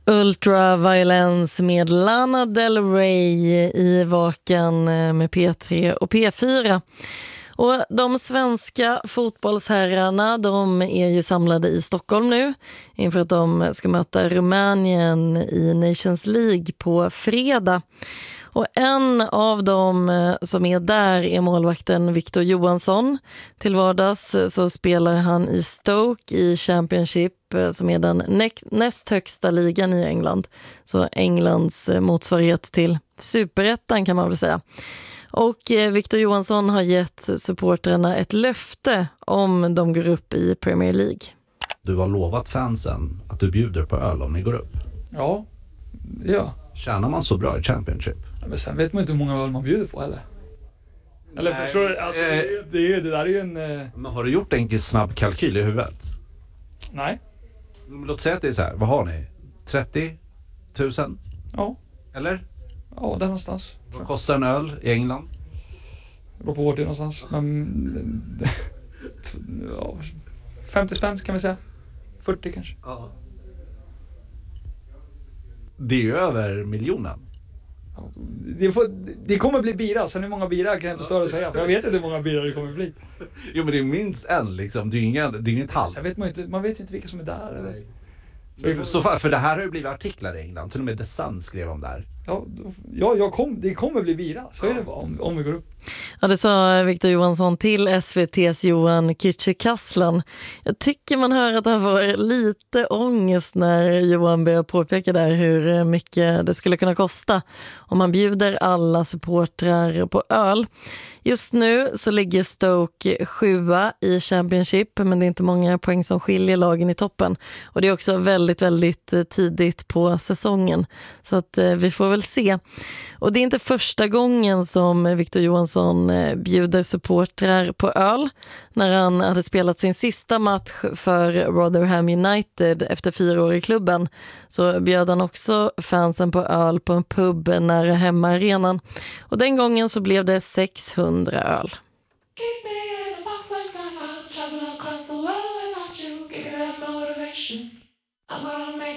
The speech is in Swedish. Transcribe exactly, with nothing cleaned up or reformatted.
Ultraviolence med Lana Del Rey i Vaken med P tre och P fyra. Och de svenska fotbollsherrarna, de är ju samlade i Stockholm nu inför att de ska möta Rumänien i Nations League på fredag. Och en av dem som är där är målvakten Victor Johansson. Till vardags så spelar han i Stoke i Championship, som är den näst högsta ligan i England. Så Englands motsvarighet till superettan kan man väl säga. Och Victor Johansson har gett supporterna ett löfte om de går upp i Premier League. Du har lovat fansen att du bjuder på öl om ni går upp. Ja, ja. Tjänar man så bra i Championship? Ja, men sen vet man inte hur många öl man bjuder på heller. Eller Nej, förstår du? Alltså, eh, det, är- det, är- det där är ju en... Eh... Men har du gjort en snabb kalkyl i huvudet? Nej. Låt säga att det är så här, vad har ni? trettio tusen? Ja. Eller? Ja, där någonstans. Vad kostar en öl i England? Det beror på vart det är någonstans. Men... ja, femtio spänn kan vi säga. fyrtio kanske. Ja. Det är ju över miljonen. Ja, Det, får, det kommer bli bira. Sen hur många bira kan jag inte stå och säga. För jag vet inte hur många bira det kommer bli. Jo, men det är minst en liksom. Det är, ingen, det är inget halvt. Sen vet man, inte, man vet ju inte vilka som är där. Eller? Så, så för, för det här har ju blivit artiklar i England. Till och med The Sun skrev om det här. Ja, då- ja jag kom, det kommer bli bira. Så är det bara om, om vi går upp. Ja, det sa Victor Johansson till S V T:s Johan Kücükaslan. Jag tycker man hör att han får lite ångest när Johan börjar påpeka där hur mycket det skulle kunna kosta om man bjuder alla supportrar på öl. Just nu så ligger Stoke sjua i Championship, men det är inte många poäng som skiljer lagen i toppen. Och det är också väldigt, väldigt tidigt på säsongen. Så att eh, vi får väl se. Och det är inte första gången som Victor Johansson eh, bjuder supportrar på öl. När han hade spelat sin sista match för Rotherham United efter fyra år i klubben så bjöd han också fansen på öl på en pub nära hemmaarenan. Och den gången så blev det sexhundra öl. Keep me in a box like that. I'll travel across the world without you. Give me that motivation. I'm gonna make